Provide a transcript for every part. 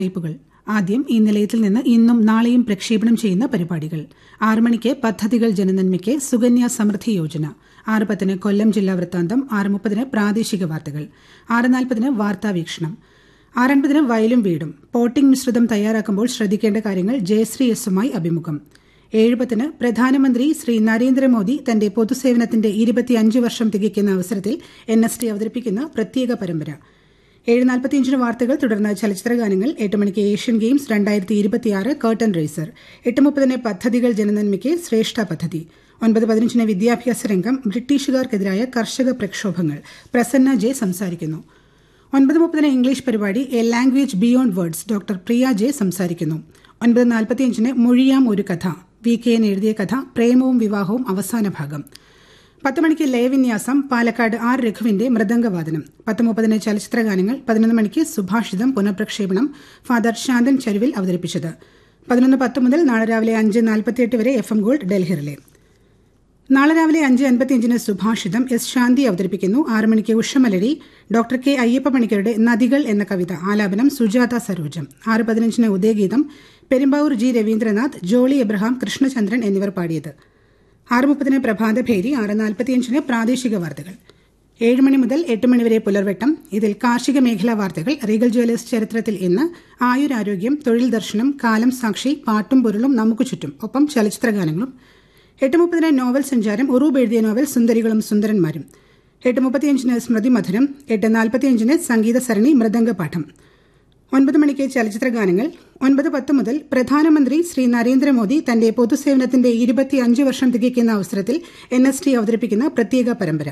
അറിയിപ്പുകൾ. ആദ്യം ഈ നിലയത്തിൽ നിന്ന് ഇന്നും നാളെയും പ്രക്ഷേപണം ചെയ്യുന്ന പരിപാടികൾ. 6 മണിക്ക് പദ്ധതികൾ ജനനന്മയ്ക്ക് സുകന്യ സമൃദ്ധി യോജന. 6:10 കൊല്ലം ജില്ലാ വൃത്താന്തം. 6:30 പ്രാദേശിക വാർത്തകൾ. 6:40 വാർത്താവീക്ഷണം. 6:50 വയലും വീടും. പോട്ടിംഗ് മിശ്രിതം തയ്യാറാക്കുമ്പോൾ ശ്രദ്ധിക്കേണ്ട കാര്യങ്ങൾ ജയശ്രീ എസുമായി അഭിമുഖം. 7:10 പ്രധാനമന്ത്രി ശ്രീ നരേന്ദ്രമോദി തന്റെ പൊതുസേവനത്തിന്റെ 25 വർഷം തികയ്ക്കുന്ന അവസരത്തിൽ NST അവതരിപ്പിക്കുന്ന പ്രത്യേക പരമ്പര. 7:45 വാർത്തകൾ, തുടർന്ന് ചലച്ചിത്രഗാനങ്ങൾ. 8 മണിക്ക് ഏഷ്യൻ ഗെയിംസ് 2026 കർട്ടൻ റേസർ. 8:30 പദ്ധതികൾ ജനനന്മയ്ക്ക് ശ്രേഷ്ഠ പദ്ധതി. 9:15 വിദ്യാഭ്യാസ രംഗം. ബ്രിട്ടീഷുകാർക്കെതിരായ കർഷക പ്രക്ഷോഭങ്ങൾ. പ്രസന്ന ജെ സംസാരിക്കുന്നു. 9:30 ഇംഗ്ലീഷ് പരിപാടി A language beyond words. Doctor Priya J സംസാരിക്കുന്നു. 9:45 മൊഴിയാം ഒരു കഥ. VKN എഴുതിയ കഥ പ്രേമവും വിവാഹവും അവസാന ഭാഗം. 10 മണിക്ക് ലയവിന്യാസം. പാലക്കാട് R രഘുവിന്റെ മൃദംഗവാദനം. 10:30 ചലച്ചിത്രഗാനങ്ങൾ. 11 മണിക്ക് സുഭാഷിതം പുനഃപ്രക്ഷേപണം. ഫാദർ ശാന്തൻ ചരുവിൽ അവതരിപ്പിച്ചത്. 11:10 മുതൽ നാളെ രാവിലെ 5:48 വരെ FM ഗോൾഡ് ഡൽഹി റിലേ. നാളെ രാവിലെ 5:55 സുഭാഷിതം S ശാന്തി അവതരിപ്പിക്കുന്നു. 6 മണിക്ക് ഉഷമലരി. ഡോക്ടർ K അയ്യപ്പ പണിക്കരുടെ നദികൾ എന്ന കവിത. ആലാപനം സുജാത സരോജം. 6:15 ഉദയഗീതം. പെരുമ്പാവൂർ G രവീന്ദ്രനാഥ്, ജോളി എബ്രഹാം, കൃഷ്ണചന്ദ്രൻ എന്നിവർ പാടിയത്. 6:30 പ്രഭാതഭേരി. 6:45 പ്രാദേശിക വാർത്തകൾ. 7 മണി മുതൽ 8 മണി വരെ പുലർവെട്ടം. ഇതിൽ കാർഷിക മേഖലാ വാർത്തകൾ, റീഗൽ ജ്വല്ലേഴ്സ് ചരിത്രത്തിൽ ഇന്ന്, ആയുരാരോഗ്യം, തൊഴിൽ ദർശനം, കാലം സാക്ഷി, പാട്ടും പൊരുളും നമുക്ക് ചുറ്റും, ഒപ്പം ചലച്ചിത്രഗാനങ്ങളും. 8:30 നോവൽ സഞ്ചാരം. ഉറൂബ് എഴുതിയ നോവൽ സുന്ദരികളും സുന്ദരന്മാരും. 8:35 സ്മൃതി മധുരം. 8:45 സംഗീത സരണി മൃദംഗപാഠം. 9 മണിക്ക് ചലച്ചിത്രഗാനങ്ങൾ. 9:10 മുതൽ പ്രധാനമന്ത്രി ശ്രീ നരേന്ദ്രമോദി തന്റെ പൊതുസേവനത്തിന്റെ 25 വർഷം തികയ്ക്കുന്ന അവസരത്തിൽ NST അവതരിപ്പിക്കുന്ന പ്രത്യേക പരമ്പര.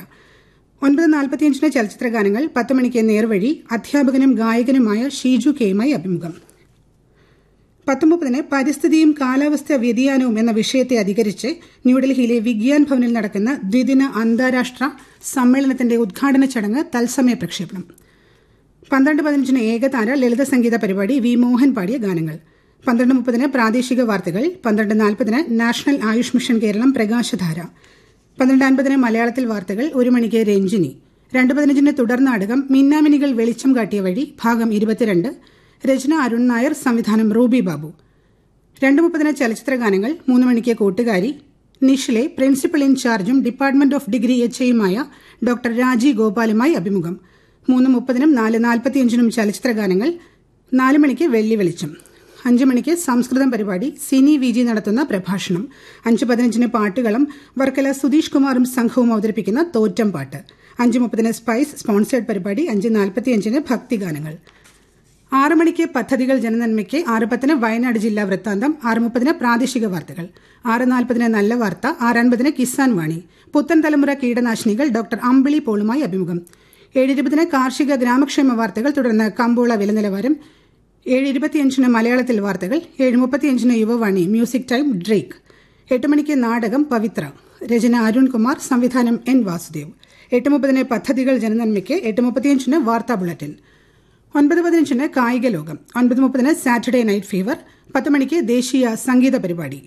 9:45 ചലച്ചിത്രഗാനങ്ങൾ. 10 മണിക്ക് നേർവഴി. അധ്യാപകനും ഗായകനുമായ ഷീജു കെയുമായി അഭിമുഖം. 10:30 പരിസ്ഥിതിയും കാലാവസ്ഥാ വ്യതിയാനവും എന്ന വിഷയത്തെ അധികരിച്ച് ന്യൂഡൽഹിയിലെ വിഗ്യാൻ ഭവനിൽ നടക്കുന്ന ദ്വിദിന അന്താരാഷ്ട്ര സമ്മേളനത്തിന്റെ ഉദ്ഘാടന ചടങ്ങ് തത്സമയ പ്രക്ഷേപണം. 12:15 ഏകതാര ലളിത സംഗീത പരിപാടി. വി മോഹൻ പാടിയ ഗാനങ്ങൾ. 12:30 പ്രാദേശിക വാർത്തകൾ. 12:40 നാഷണൽ ആയുഷ് മിഷൻ കേരളം പ്രകാശധാര. 12:50 മലയാളത്തിൽ വാർത്തകൾ. 1 മണിക്ക് രഞ്ജിനി. 2:15 തുടർനാടകം മിന്നാമിനികൾ വെളിച്ചം കാട്ടിയ വഴി ഭാഗം 22. രചന അരുൺ നായർ, സംവിധാനം റൂബി ബാബു. 2:30 ചലച്ചിത്രഗാനങ്ങൾ. 3 മണിക്ക് കൂട്ടുകാരി. നിഷിലെ principal ഇൻചാർജും department of degree HAയുമായ doctor രാജി ഗോപാലുമായി അഭിമുഖം. 3:30 4:45 ചലച്ചിത്രഗാനങ്ങൾ. 4 മണിക്ക് വെള്ളി വെളിച്ചം. 5 മണിക്ക് സംസ്കൃതം പരിപാടി. സിനി VG നടത്തുന്ന പ്രഭാഷണം. 5:15 പാട്ടുകളും. വർക്കല സുധീഷ് കുമാറും സംഘവും അവതരിപ്പിക്കുന്ന തോറ്റം പാട്ട്. 5:30 സ്പൈസ് സ്പോൺസേഡ് പരിപാടി. 5:45 ഭക്തിഗാനങ്ങൾ. 6 മണിക്ക് പദ്ധതികൾ ജനനന്മയ്ക്ക്. 6:10 വയനാട് ജില്ലാ വൃത്താന്തം. 6:30 പ്രാദേശിക വാർത്തകൾ. 6:40 നല്ല വാർത്ത. 6:50 കിസാൻ വാണി. പുത്തൻ തലമുറ കീടനാശിനികൾ. ഡോക്ടർ അമ്പിളി പോളുമായി അഭിമുഖം. 7:20 കാർഷിക ഗ്രാമക്ഷേമ വാർത്തകൾ, തുടർന്ന് കമ്പോള വില നിലവാരം. 7:25 മലയാളത്തിൽ വാർത്തകൾ. 7:35 യുവവാണി മ്യൂസിക് ടൈം ഡ്രേക്ക്. 8 മണിക്ക് നാടകം പവിത്ര. രചന അരുൺകുമാർ, സംവിധാനം N വാസുദേവ്. 8:30 പദ്ധതികൾ ജനനന്മയ്ക്ക്. 8:35 വാർത്താ ബുള്ളറ്റിൻ. 9:15 കായിക ലോകം. 9:30 സാറ്റർഡേ നൈറ്റ് ഫീവർ. 10 മണിക്ക് ദേശീയ സംഗീത പരിപാടി.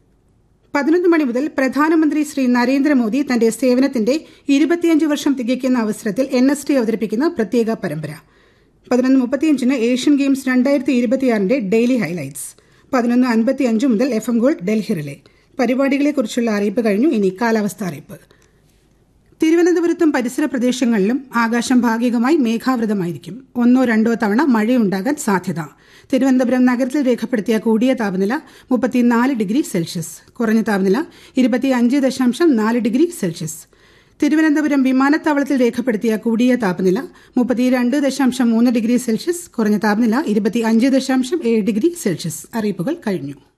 11 മണി മുതൽ പ്രധാനമന്ത്രി ശ്രീ നരേന്ദ്രമോദി തന്റെ സേവനത്തിന്റെ 25 വർഷം തികയ്ക്കുന്ന അവസരത്തിൽ NST അവതരിപ്പിക്കുന്ന പ്രത്യേക പരമ്പര. 11:35 ഏഷ്യൻ ഗെയിംസ് 2026 ഡെയിലി ഹൈലൈറ്റ്സ്. 11:55 മുതൽ FM ഗോൾഡ് ഡൽഹി റിലേ. പരിപാടികളെക്കുറിച്ചുള്ള അറിയിപ്പ് കഴിഞ്ഞു. ഇനി കാലാവസ്ഥാ അറിയിപ്പ്. തിരുവനന്തപുരത്തും പരിസര പ്രദേശങ്ങളിലും ആകാശം ഭാഗികമായി മേഘാവൃതമായിരിക്കും. 1-2 തവണ മഴയുണ്ടാകാൻ സാധ്യത. തിരുവനന്തപുരം നഗരത്തിൽ രേഖപ്പെടുത്തിയ കൂടിയ താപനില 34 ഡിഗ്രി സെൽഷ്യസ്. കുറഞ്ഞ താപനില 25.4 ഡിഗ്രി സെൽഷ്യസ്. തിരുവനന്തപുരം വിമാനത്താവളത്തിൽ രേഖപ്പെടുത്തിയ കൂടിയ താപനില 32.3 ഡിഗ്രി സെൽഷ്യസ്. കുറഞ്ഞ താപനില 25.7 ഡിഗ്രി സെൽഷ്യസ്. അറിയിപ്പുകൾ കഴിഞ്ഞു.